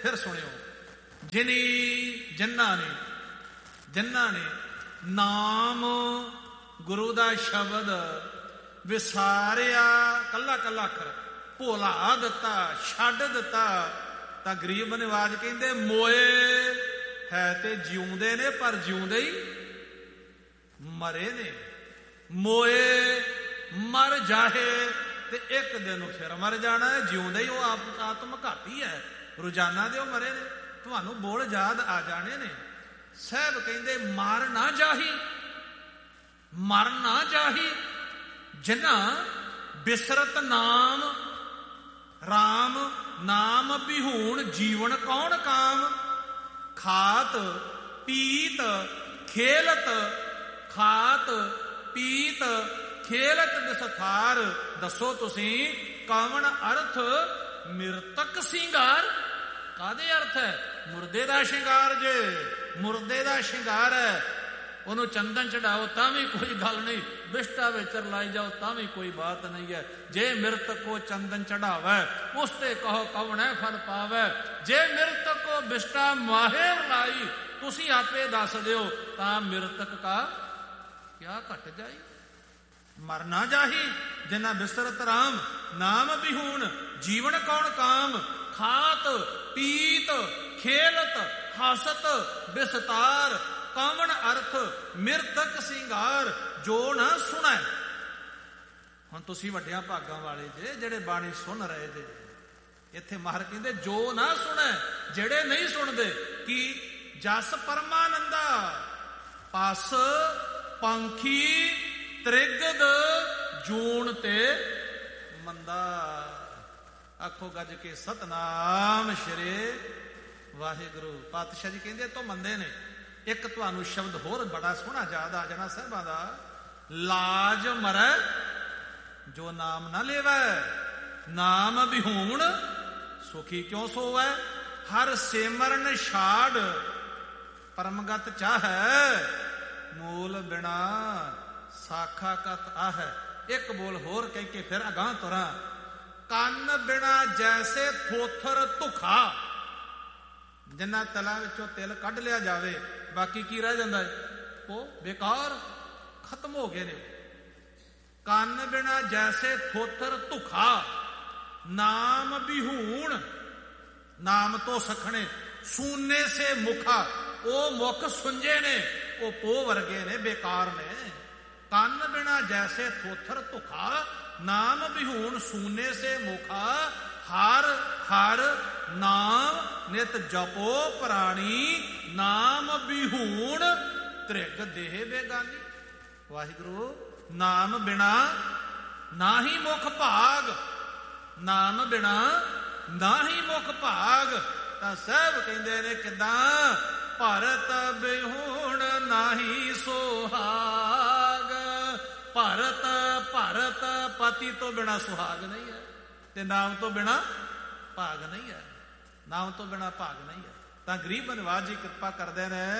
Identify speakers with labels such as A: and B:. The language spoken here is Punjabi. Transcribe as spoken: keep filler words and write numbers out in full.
A: फिर सुनियो, जिनी जिन्हां ने जिन्हां ने नाम गुरु दा शब्द विसारिया, कला कला अखर भुला दिता, छड्ड दिता, तां गरीब निवाज कहंदे मोए है ते जिउंदे ने पर जिउंदे ही मरे ने। मोए मर जाहे ते एक दिन फिर मर जाना है, जिउंदे ही वो आप आत्मघाती है, रोजाना दे मरे ने, तुहानू बोल याद आ जाने ने। साहब कहंदे मर ना जाही, मर ना जाही जिन्ना बिसरत नाम राम, नाम बिहूण जीवन कौन काम। खात पीत खेलत, खात पीत खेलत विस्तार, दसो तुसी कौन अर्थ मृतक सिंगार। कादे अर्थ है? मुर्दे दा शिंगार जे, मुर्दे दा शिंगार है। ਉਹਨੂੰ ਚੰਦਨ ਚੜਾਓ ਤਾਂ ਵੀ ਕੋਈ ਗੱਲ ਨਹੀਂ, ਬਿਸ਼ਟਾ ਵਿੱਚ ਰਲਾਈ ਜਾਓ ਤਾਂ ਵੀ ਕੋਈ ਬਾਤ ਨਹੀਂ ਹੈ। ਜੇ ਮਿਰਤਕ ਕੋ ਚੰਦਨ ਚੜਾਵੇ ਉਸ ਤੇ ਕਹੋ ਕਵਣ ਹੈ ਫਲ ਪਾਵੇ। ਜੇ ਮਿਰਤਕ ਕੋ ਬਿਸ਼ਟਾ ਮਾਹੇ ਰਲਾਈ, ਤੁਸੀਂ ਆਪੇ ਦੱਸ ਦਿਓ ਤਾਂ ਮਿਰਤਕ ਕਾ ਕਿਆ ਘਟ ਜਾਈ। ਮਰ ਨਾ ਜਾਹੀ ਜਿਨਾ ਬਿਸਰਤ ਰਾਮ, ਨਾਮ ਬਿਹੂਣ ਜੀਵਨ ਕੌਣ ਕਾਮ। ਖਾਤ ਪੀਤ ਖੇਲਤ ਹਸਤ ਵਿਸਤਾਰ, ਕਾਵਣ ਅਰਥ ਮਿਰਤਕ ਸਿੰਗਾਰ ਜੋ ਨਾ ਸੁਣੈ। ਹੁਣ ਤੁਸੀਂ ਵੱਡਿਆਂ ਭਾਗਾਂ ਵਾਲੇ ਜੇ ਜਿਹੜੇ ਬਾਣੀ ਸੁਣ ਰਹੇ ਜੇ। ਇੱਥੇ ਮਾਹਰ ਕਹਿੰਦੇ ਜੋ ਨਾ ਸੁਣੈ, ਜਿਹੜੇ ਨਹੀਂ ਸੁਣਦੇ। ਕੀ ਜਸ ਪਰਮਾਨੰਦਾ ਪਸ ਪੰਖੀ ਤ੍ਰਿਗਦ ਜੂਣ ਤੇ ਮੰਦਾ। ਆਖੋ ਗੱਜ ਕੇ ਸਤਨਾਮ ਸ਼੍ਰੀ ਵਾਹਿਗੁਰੂ। ਪਾਤਸ਼ਾਹ ਜੀ ਕਹਿੰਦੇ ਤੋਂ ਮੰਦੇ ਨੇ। ਇੱਕ ਤੁਹਾਨੂੰ ਸ਼ਬਦ ਹੋਰ ਬੜਾ ਸੋਹਣਾ ਯਾਦ ਆ ਜਾਣਾ ਸਾਹਿਬਾਂ ਦਾ, ਲਾਜ ਮਰੈ ਜੋ ਨਾਮ ਨਾ ਲੇਵੈ, ਨਾਮ ਬਿਹੂਣ ਸੁਖੀ ਕਿਉਂ ਸੋਵੈ। ਹਰ ਸਿਮਰਨ ਛਾੜ ਪਰਮਗਤ ਚਾਹੈ, ਮੂਲ ਬਿਨਾ ਸਾਖਾ ਕਤ ਆਹੈ। ਇੱਕ ਬੋਲ ਹੋਰ ਕਹਿ ਕੇ ਫਿਰ ਅਗਾਂਹ ਤੁਰਾਂ। ਕੰਨ ਬਿਨਾ ਜੈਸੇ ਥੋਥਰ ਧੁਖਾ, ਜਿੰਨਾ ਤਲਾਂ ਵਿੱਚੋਂ ਤਿਲ ਕੱਢ ਲਿਆ ਜਾਵੇ ਬਾਕੀ ਕੀ ਰਹਿ ਜਾਂਦਾ ਹੈ? ਉਹ ਬੇਕਾਰ ਖਤਮ ਹੋ ਗਏ ਨੇ। ਕੰਨ ਬਿਨਾ ਜੈਸੇ ਥੋਥਰ ਧੁਖਾ, ਨਾਮ ਬਿਹੂਣ ਨਾਮ ਤੋਂ ਸਖਣੇ, ਸੂਨੇ ਸੇ ਮੁਖਾ ਉਹ ਮੁਖ ਸੁੰਝੇ ਨੇ, ਉਹ ਪੋ ਵਰਗੇ ਨੇ, ਬੇਕਾਰ ਨੇ। ਕੰਨ ਬਿਨਾ ਜੈਸੇ ਥੋਥਰ ਧੁਖਾ, ਨਾਮ ਬਿਹੂਣ ਸੂਨੇ ਸੇ ਮੁਖਾ। ਹਰ ਹਰ ਨਾਮ ਨਿਤ ਜਪੋ ਪ੍ਰਾਣੀ, ਨਾਮ ਬਿਹੂਣ ਤ੍ਰਿਗ ਦੇਹ ਬੇਗਾਨੀ। ਵਾਹਿਗੁਰੂ ਨਾਮ ਬਿਨਾ ਨਾ ਹੀ ਮੁਖ ਭਾਗ, ਨਾਮ ਬਿਨਾ ਨਾ ਹੀ ਮੁਖ ਭਾਗ। ਤਾਂ ਸਾਹਿਬ ਕਹਿੰਦੇ ਨੇ ਕਿੱਦਾਂ? ਭਰਤ ਬਿਹੂਣ ਨਾਹੀ ਸੁਹਾਗ। ਭਰਤ ਭਰਤ ਪਤੀ ਤੋਂ ਬਿਨਾ ਸੁਹਾਗ ਨਹੀਂ ਹੈ, ਤੇ ਨਾਮ ਤੋਂ ਬਿਨਾ ਭਾਗ ਨਹੀਂ ਹੈ, ਨਾਮ ਤੋਂ ਬਿਨਾ ਭਾਗ ਨਹੀਂ ਹੈ। ਤਾਂ ਗਰੀਬ ਨਿਵਾਜ ਜੀ ਕਿਰਪਾ ਕਰਦੇ ਨੇ,